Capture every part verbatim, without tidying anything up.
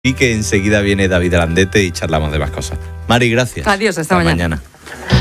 Y que enseguida viene David Arandete y charlamos de más cosas. Mari, gracias. Adiós, hasta, hasta mañana. mañana.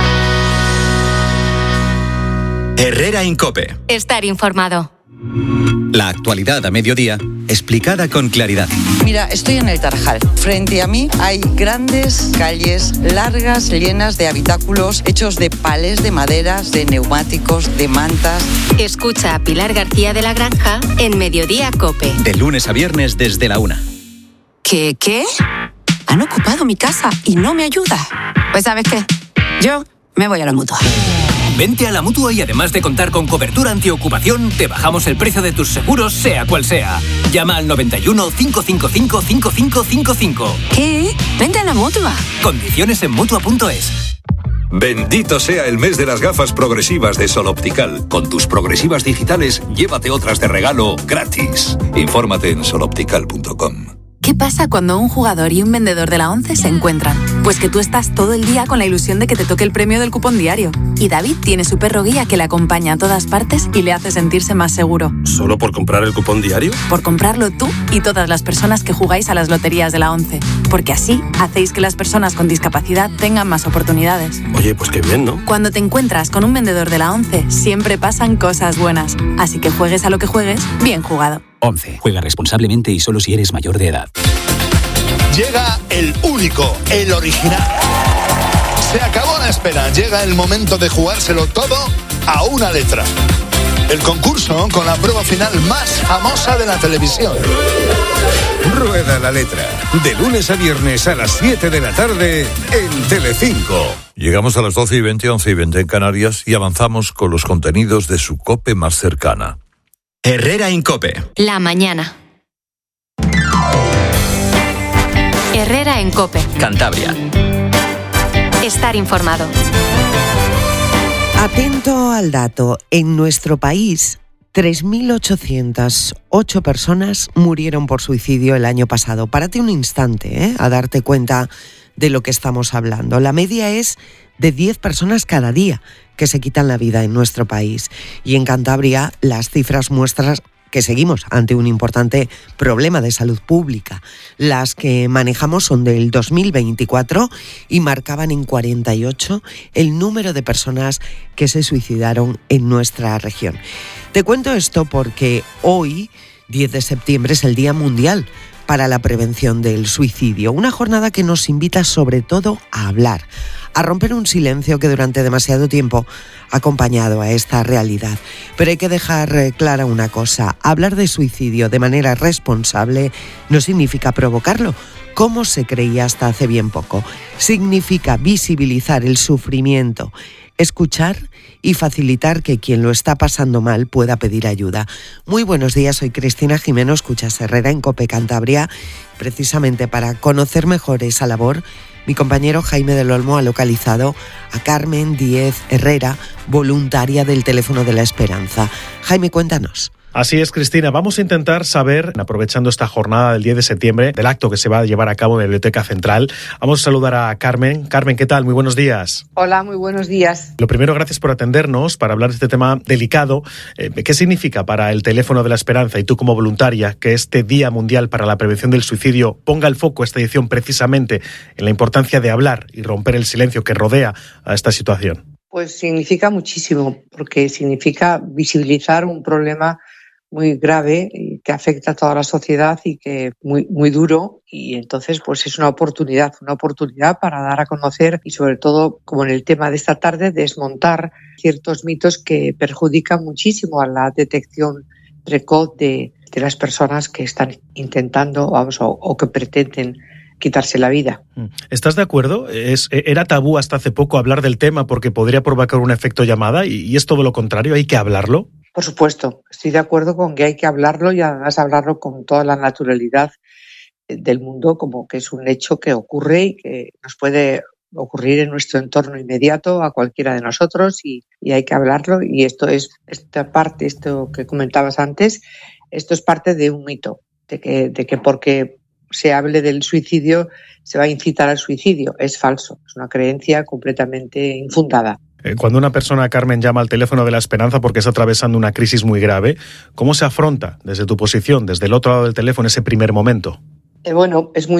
Herrera Incope. Estar informado. La actualidad a mediodía, explicada con claridad. Mira, estoy en el Tarajal. Frente a mí hay grandes calles largas, llenas de habitáculos hechos de palés de maderas, de neumáticos, de mantas. Escucha a Pilar García de la Granja en Mediodía Cope. De lunes a viernes desde la una. ¿Qué? ¿Qué? Han ocupado mi casa y no me ayuda. Pues ¿sabes qué? Yo me voy a la Mutua. Vente a la Mutua y además de contar con cobertura antiocupación, te bajamos el precio de tus seguros, sea cual sea. Llama al noventa y uno, cinco cinco cinco, cinco cinco cinco cinco. ¿Qué? Vente a la Mutua. Condiciones en Mutua punto es. Bendito sea el mes de las gafas progresivas de Sol Optical. Con tus progresivas digitales, llévate otras de regalo gratis. Infórmate en sol optical punto com. ¿Qué pasa cuando un jugador y un vendedor de la ONCE se encuentran? Pues que tú estás todo el día con la ilusión de que te toque el premio del cupón diario. Y David tiene su perro guía que le acompaña a todas partes y le hace sentirse más seguro. ¿Solo por comprar el cupón diario? Por comprarlo tú y todas las personas que jugáis a las loterías de la ONCE. Porque así hacéis que las personas con discapacidad tengan más oportunidades. Oye, pues qué bien, ¿no? Cuando te encuentras con un vendedor de la ONCE, siempre pasan cosas buenas. Así que juegues a lo que juegues, bien jugado. ONCE. Juega responsablemente y solo si eres mayor de edad. Llega el único, el original. Se acabó la espera. Llega el momento de jugárselo todo a una letra. El concurso con la prueba final más famosa de la televisión. Rueda la letra. De lunes a viernes a las siete de la tarde en Telecinco. Llegamos a las doce y veinte, once y veinte en Canarias y avanzamos con los contenidos de su COPE más cercana. Herrera Incope. La mañana. Herrera en Cope. Cantabria. Estar informado. Atento al dato. En nuestro país, tres mil ochocientas ocho personas murieron por suicidio el año pasado. Párate un instante, ¿eh? a darte cuenta de lo que estamos hablando. La media es de diez personas cada día que se quitan la vida en nuestro país. Y en Cantabria las cifras muestran que seguimos ante un importante problema de salud pública. Las que manejamos son del dos mil veinticuatro y marcaban en cuarenta y ocho el número de personas que se suicidaron en nuestra región. Te cuento esto porque hoy, diez de septiembre, es el Día Mundial para la Prevención del Suicidio, una jornada que nos invita sobre todo a hablar, a romper un silencio que durante demasiado tiempo ha acompañado a esta realidad. Pero hay que dejar clara una cosa: hablar de suicidio de manera responsable no significa provocarlo, como se creía hasta hace bien poco. Significa visibilizar el sufrimiento, escuchar y facilitar que quien lo está pasando mal pueda pedir ayuda. Muy buenos días, soy Cristina Jimeno, escuchas Herrera en Cope Cantabria. Precisamente para conocer mejor esa labor, mi compañero Jaime del Olmo ha localizado a Carmen Díez Herrera, voluntaria del Teléfono de la Esperanza. Jaime, cuéntanos. Así es, Cristina. Vamos a intentar saber, aprovechando esta jornada del diez de septiembre, del acto que se va a llevar a cabo en la Biblioteca Central. Vamos a saludar a Carmen. Carmen, ¿qué tal? Muy buenos días. Hola, muy buenos días. Lo primero, gracias por atendernos para hablar de este tema delicado. Eh, ¿Qué significa para el Teléfono de la Esperanza y tú como voluntaria que este Día Mundial para la Prevención del Suicidio ponga el foco esta edición precisamente en la importancia de hablar y romper el silencio que rodea a esta situación? Pues significa muchísimo, porque significa visibilizar un problema muy grave que afecta a toda la sociedad y que muy muy duro, y entonces pues es una oportunidad, una oportunidad para dar a conocer y sobre todo, como en el tema de esta tarde, desmontar ciertos mitos que perjudican muchísimo a la detección precoz de, de las personas que están intentando, vamos, o, o que pretenden quitarse la vida. ¿Estás de acuerdo? Es, era tabú hasta hace poco hablar del tema porque podría provocar un efecto llamada y, y es todo lo contrario, hay que hablarlo. Por supuesto, estoy de acuerdo con que hay que hablarlo y además hablarlo con toda la naturalidad del mundo, como que es un hecho que ocurre y que nos puede ocurrir en nuestro entorno inmediato a cualquiera de nosotros y, y hay que hablarlo. Y esto es, esta parte, esto que comentabas antes, esto es parte de un mito, de que, de que porque se hable del suicidio se va a incitar al suicidio. Es falso, es una creencia completamente infundada. Cuando una persona, Carmen, llama al Teléfono de la Esperanza porque está atravesando una crisis muy grave, ¿cómo se afronta desde tu posición, desde el otro lado del teléfono, ese primer momento? Eh, bueno, es muy